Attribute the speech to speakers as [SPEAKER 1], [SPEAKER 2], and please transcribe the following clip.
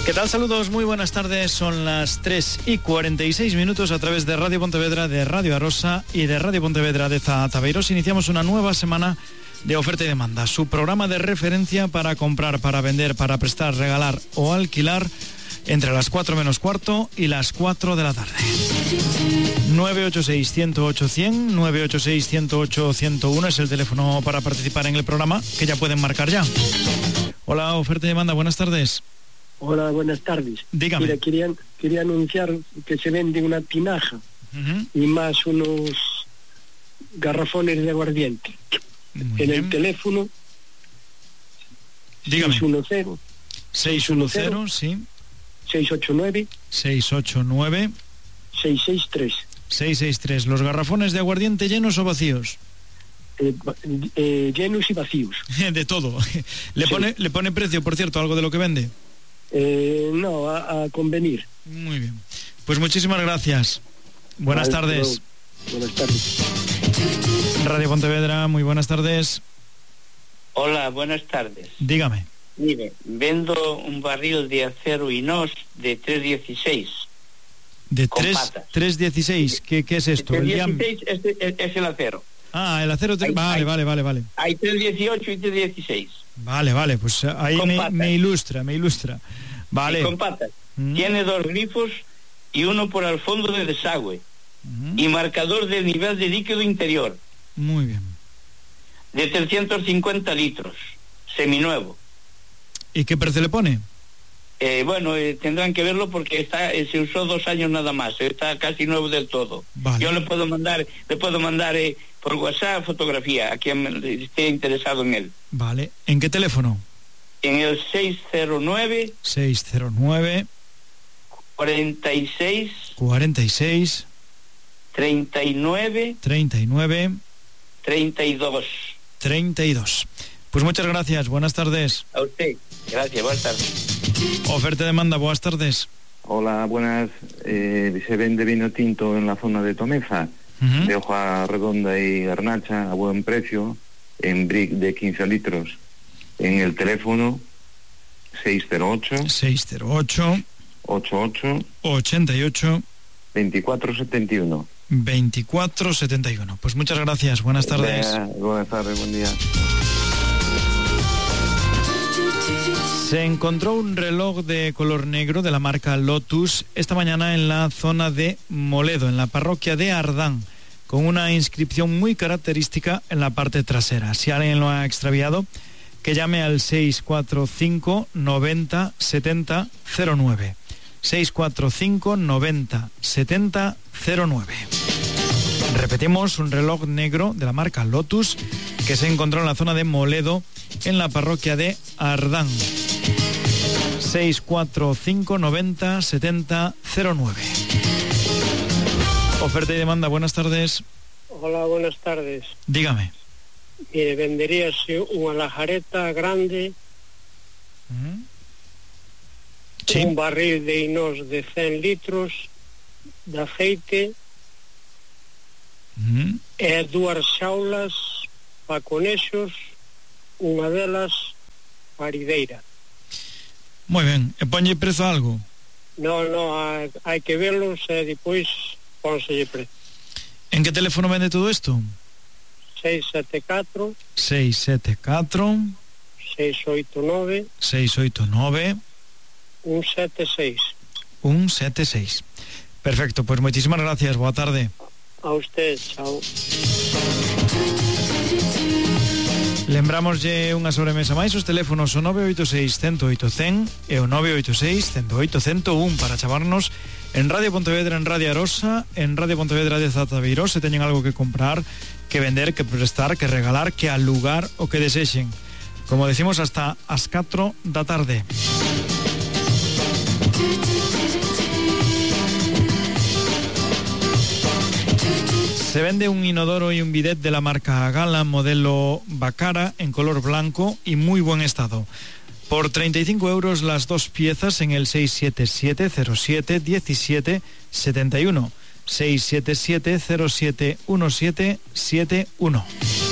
[SPEAKER 1] ¿Qué tal? Saludos, muy buenas tardes. Son las 3:46 a través de Radio Pontevedra, de Radio Arosa y de Radio Pontevedra de Zataveiros. Iniciamos una nueva semana de oferta y demanda. Su programa de referencia para comprar, para vender, para prestar, regalar o alquilar entre las 4 menos cuarto y las 4 de la tarde. 986-108-100, 986-108-101 es el teléfono para participar en el programa, que ya pueden marcar ya. Hola, oferta y demanda, buenas tardes.
[SPEAKER 2] Hola, buenas tardes.
[SPEAKER 1] Dígame.
[SPEAKER 2] Mira, quería anunciar que se vende una tinaja y más unos garrafones de aguardiente.
[SPEAKER 1] Muy
[SPEAKER 2] en
[SPEAKER 1] bien.
[SPEAKER 2] el teléfono.
[SPEAKER 1] Dígame.
[SPEAKER 2] 610,
[SPEAKER 1] sí.
[SPEAKER 2] 689,
[SPEAKER 1] 689
[SPEAKER 2] 663.
[SPEAKER 1] 663. ¿Los garrafones de aguardiente llenos o vacíos?
[SPEAKER 2] Llenos y vacíos.
[SPEAKER 1] De todo. ¿Le pone precio, por cierto, algo de lo que vende?
[SPEAKER 2] No, a convenir.
[SPEAKER 1] Muy bien. Pues muchísimas gracias. Buenas tardes.
[SPEAKER 2] Buenas tardes.
[SPEAKER 1] Radio Pontevedra, muy buenas tardes.
[SPEAKER 3] Hola, buenas tardes.
[SPEAKER 1] Dígame.
[SPEAKER 3] Mire, vendo un barril de acero inox de 316.
[SPEAKER 1] De
[SPEAKER 3] Con patas.
[SPEAKER 1] 316, ¿qué es esto?
[SPEAKER 3] El 16 es el acero.
[SPEAKER 1] Ah, el acero. Vale.
[SPEAKER 3] Hay 318 y 316.
[SPEAKER 1] Vale, pues ahí me ilustra. Vale.
[SPEAKER 3] Y con patas. Tiene 2 grifos y uno por el fondo de desagüe. Y marcador de nivel de líquido interior.
[SPEAKER 1] Muy bien.
[SPEAKER 3] De 350 litros. Seminuevo.
[SPEAKER 1] ¿Y qué precio le pone?
[SPEAKER 3] Tendrán que verlo porque se usó 2 años nada más. Está casi nuevo del todo.
[SPEAKER 1] Vale.
[SPEAKER 3] Yo le puedo mandar por WhatsApp fotografía a quien esté interesado en él.
[SPEAKER 1] Vale. ¿En qué teléfono?
[SPEAKER 3] En el 609 46 39 32.
[SPEAKER 1] Pues muchas gracias, buenas tardes.
[SPEAKER 3] A usted, gracias, buenas tardes.
[SPEAKER 1] Oferta y demanda, buenas tardes.
[SPEAKER 4] Hola, buenas. Se vende vino tinto en la zona de Tomeza, de hoja redonda y garnacha a buen precio, en brick de 15 litros. En el teléfono 608
[SPEAKER 1] 88
[SPEAKER 4] 2471.
[SPEAKER 1] 2471. Pues muchas gracias, buenas tardes.
[SPEAKER 4] Buenas tardes, buen día.
[SPEAKER 1] Se encontró un reloj de color negro de la marca Lotus esta mañana en la zona de Moledo, en la parroquia de Ardán, con una inscripción muy característica en la parte trasera. Si alguien lo ha extraviado, que llame al 645 90 70 09. 645 90 70 09. Repetimos, un reloj negro de la marca Lotus que se encontró en la zona de Moledo, en la parroquia de Ardán. 645 90 70 09. Oferta y demanda, buenas tardes.
[SPEAKER 2] Hola, buenas tardes.
[SPEAKER 1] Dígame.
[SPEAKER 2] Mire, venderíase una lajareta grande,
[SPEAKER 1] Sí.
[SPEAKER 2] un barril de inox de 100 litros de aceite e 2 xaulas para conexos, unha delas parideira.
[SPEAKER 1] Muy bien, ¿e ponlle prezo a algo?
[SPEAKER 2] No, hai que verlos e depois pónselle prezo.
[SPEAKER 1] ¿En qué teléfono vende todo esto?
[SPEAKER 2] 674
[SPEAKER 1] 689
[SPEAKER 2] 176.
[SPEAKER 1] 176. Perfecto, pues muchísimas gracias, boa tarde.
[SPEAKER 2] A usted, chao.
[SPEAKER 1] Lembramos unha sobremesa máis. Os teléfonos o 986 108 100 e o 986 108 101 para chamarnos en Radio Pontevedra, en Radio Arosa, en Radio Pontevedra de Zataveiros. Se teñen algo que comprar, que vender, que prestar, que regalar, que alugar o que desexen. Como decimos, hasta as 4 da tarde. Se vende un inodoro y un bidet de la marca Gala, modelo Bacara, en color blanco y muy buen estado. Por 35 euros las 2 piezas en el 677 07 17 71. 677 07 17 71.